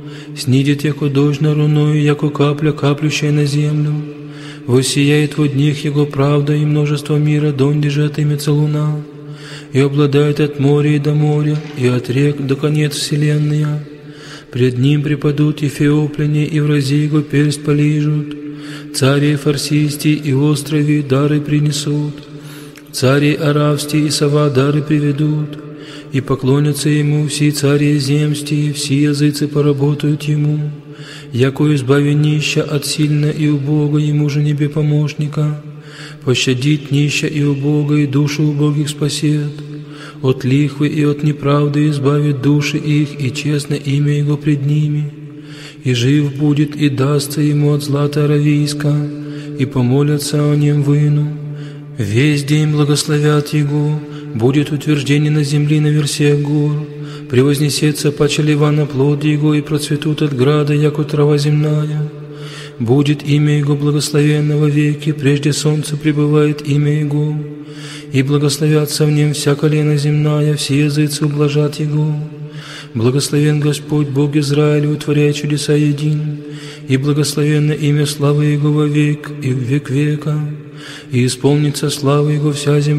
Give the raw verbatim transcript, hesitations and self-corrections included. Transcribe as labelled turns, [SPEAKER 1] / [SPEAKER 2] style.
[SPEAKER 1] снидет, яко дождь на руною, яко капля, каплющая на землю. Воссияет в одних Его правда, и множество мира, донде же отымется луна, и обладает от моря и до моря, и от рек до конец вселенная. Пред Ним преподут эфиопляне, и врази Его персть полижут. Цари фарсисти и острови дары принесут, цари аравсти и сова дары приведут, и поклонятся Ему все цари земсти, все языцы поработают Ему, яко избави нища от сильно и убога, Ему же небе помощника, пощадит нища и убога, и душу убогих спасет, от лихвы и от неправды избавит души их, и честно имя Его пред ними. И жив будет, и дастся ему от злата аравийска, и помолятся о нем выну. Весь день благословят Его, будет утверждение на земле на версиях гор, превознесется паче лева на плоде Его, и процветут от града, яко трава земная. Будет имя Его благословенно во веки, прежде солнца пребывает имя Его, и благословятся в нем вся колено земная, все языцы ублажат Его. Благословен Господь, Бог Израиля, утворяя чудеса един, и благословенно имя славы Его во век и в век века, и исполнится слава Его вся земля.